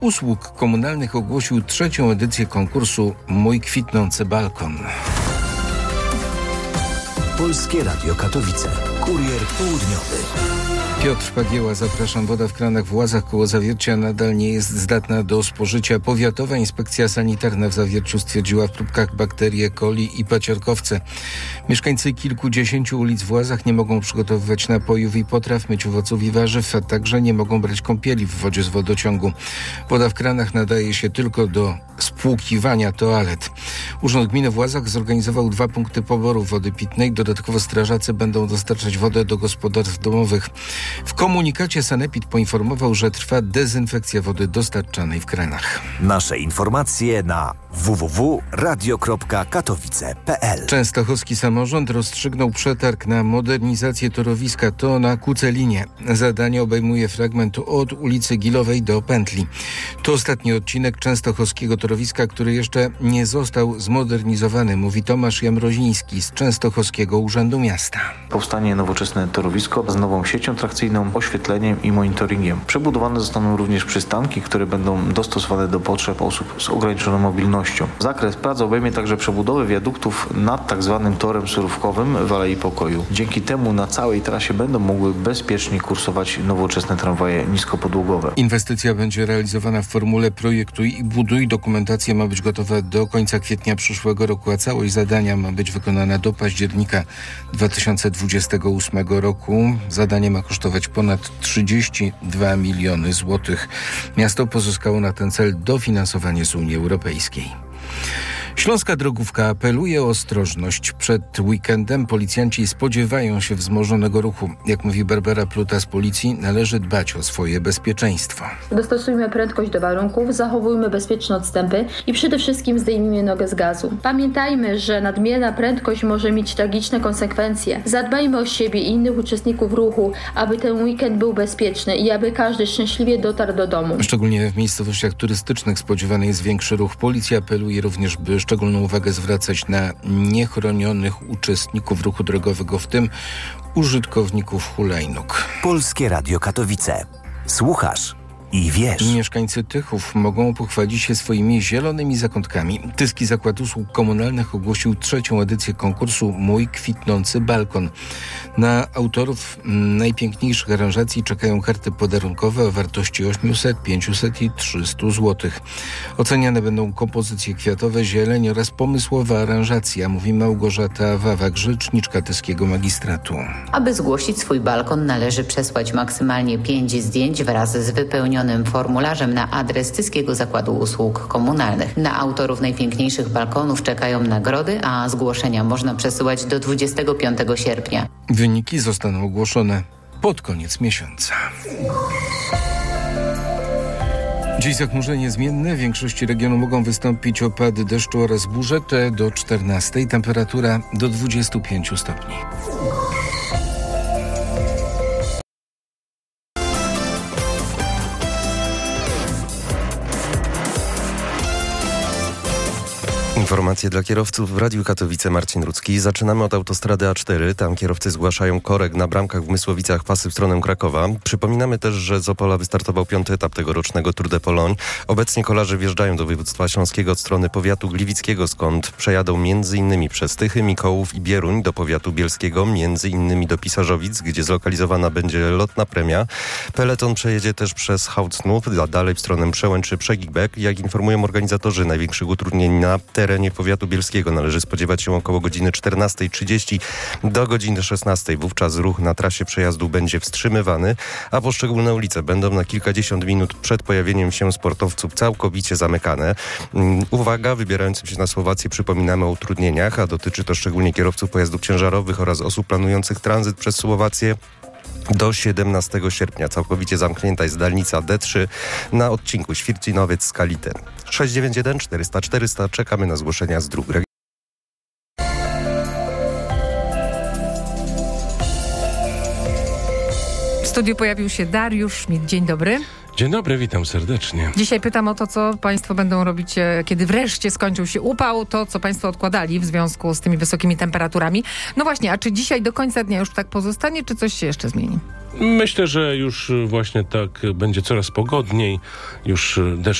Usług Komunalnych ogłosił 3. edycję konkursu Mój kwitnący balkon. Polskie Radio Katowice. Kurier południowy. Piotr Pagieła, zapraszam. Woda w kranach w Łazach koło Zawiercia nadal nie jest zdatna do spożycia. Powiatowa Inspekcja Sanitarna w Zawierciu stwierdziła w próbkach bakterie E. coli i paciorkowce. Mieszkańcy kilkudziesięciu ulic w Łazach nie mogą przygotowywać napojów i potraw, myć owoców i warzyw, a także nie mogą brać kąpieli w wodzie z wodociągu. Woda w kranach nadaje się tylko do spłukiwania toalet. Urząd Gminy w Łazach zorganizował 2 punkty poboru wody pitnej. Dodatkowo strażacy będą dostarczać wodę do gospodarstw domowych. W komunikacie Sanepid poinformował, że trwa dezynfekcja wody dostarczanej w kranach. Nasze informacje na www.radio.katowice.pl. Częstochowski samorząd rozstrzygnął przetarg na modernizację torowiska. To na Kucelinie. Zadanie obejmuje fragment od ulicy Gilowej do Pętli. To ostatni odcinek częstochowskiego torowiska, który jeszcze nie został zmodernizowany, mówi Tomasz Jamroziński z Częstochowskiego Urzędu Miasta. Powstanie nowoczesne torowisko z nową siecią trakcyjną, oświetleniem i monitoringiem. Przebudowane zostaną również przystanki, które będą dostosowane do potrzeb osób z ograniczoną mobilnością. Zakres prac obejmie także przebudowę wiaduktów nad tzw. torem surówkowym w Alei Pokoju. Dzięki temu na całej trasie będą mogły bezpiecznie kursować nowoczesne tramwaje niskopodłogowe. Inwestycja będzie realizowana w formule projektuj i buduj. Dokumentacja ma być gotowa do końca kwietnia przyszłego roku, a całość zadania ma być wykonana do października 2028 roku. Zadanie ma kosztować ponad 32 miliony złotych. Miasto pozyskało na ten cel dofinansowanie z Unii Europejskiej. Śląska Drogówka apeluje o ostrożność. Przed weekendem policjanci spodziewają się wzmożonego ruchu. Jak mówi Barbara Pluta z policji, należy dbać o swoje bezpieczeństwo. Dostosujmy prędkość do warunków, zachowujmy bezpieczne odstępy i przede wszystkim zdejmijmy nogę z gazu. Pamiętajmy, że nadmierna prędkość może mieć tragiczne konsekwencje. Zadbajmy o siebie i innych uczestników ruchu, aby ten weekend był bezpieczny i aby każdy szczęśliwie dotarł do domu. Szczególnie w miejscowościach turystycznych spodziewany jest większy ruch. Policja apeluje również, by szczególną uwagę zwracać na niechronionych uczestników ruchu drogowego, w tym użytkowników hulajnóg. Polskie Radio Katowice. Słuchasz i wiesz. Mieszkańcy Tychów mogą pochwalić się swoimi zielonymi zakątkami. Tyski Zakład Usług Komunalnych ogłosił 3. edycję konkursu Mój kwitnący balkon. Na autorów najpiękniejszych aranżacji czekają karty podarunkowe o wartości 800, 500 i 300 zł. Oceniane będą kompozycje kwiatowe, zieleń oraz pomysłowa aranżacja, mówi Małgorzata Wawak, rzeczniczka tyskiego magistratu. Aby zgłosić swój balkon, należy przesłać maksymalnie 5 zdjęć wraz z wypełnionym formularzem na adres Tyskiego Zakładu Usług Komunalnych. Na autorów najpiękniejszych balkonów czekają nagrody, a zgłoszenia można przesyłać do 25 sierpnia. Wyniki zostaną ogłoszone pod koniec miesiąca. Dziś zachmurzenie zmienne. W większości regionu mogą wystąpić opady deszczu oraz burze. Te do 14. Temperatura do 25 stopni. Informacje dla kierowców w Radiu Katowice. Marcin Rudzki. Zaczynamy od autostrady A4. Tam kierowcy zgłaszają korek na bramkach w Mysłowicach, pasy w stronę Krakowa. Przypominamy też, że z Opola wystartował 5. etap tegorocznego Tour de Pologne. Obecnie kolarze wjeżdżają do województwa śląskiego od strony powiatu gliwickiego, skąd przejadą m.in. przez Tychy, Mikołów i Bieruń, do powiatu bielskiego, m.in. do Pisarzowic, gdzie zlokalizowana będzie lotna premia. Peleton przejedzie też przez Hałcnów, a dalej w stronę Przełęczy Przegibek. Jak informują organizatorzy, największych utrudnień na terenie powiatu bielskiego należy spodziewać się około godziny 14:30 do godziny 16:00. Wówczas ruch na trasie przejazdu będzie wstrzymywany, a poszczególne ulice będą na kilkadziesiąt minut przed pojawieniem się sportowców całkowicie zamykane. Uwaga, wybierającym się na Słowację przypominamy o utrudnieniach, a dotyczy to szczególnie kierowców pojazdów ciężarowych oraz osób planujących tranzyt przez Słowację. Do 17 sierpnia całkowicie zamknięta jest dalnica D3 na odcinku Świercinowiec-Skalite. 691 400 400. Czekamy na zgłoszenia z dróg. studiu pojawił się Dariusz Schmidt. Dzień dobry. Dzień dobry, witam serdecznie. Dzisiaj pytam o to, co państwo będą robić, kiedy wreszcie skończył się upał, to co państwo odkładali w związku z tymi wysokimi temperaturami. No właśnie, a czy dzisiaj do końca dnia już tak pozostanie, czy coś się jeszcze zmieni? Myślę, że już właśnie tak będzie coraz pogodniej, już deszcz